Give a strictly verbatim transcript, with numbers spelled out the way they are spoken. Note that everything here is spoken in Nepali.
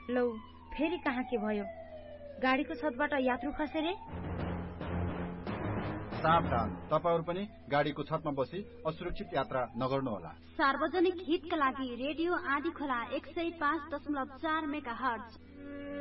लौ फेरि कहाँ के भयो? गाडीको छतबाट यात्रु खसे रे? सावधान, तपाईहरु पनि गाडीको छतमा बसी असुरक्षित यात्रा नगर्नुहोला। सार्वजनिक हितका लागि रेडियो आँधी खोला एक सय पाँच दशमलव चार मेगाहर्ज।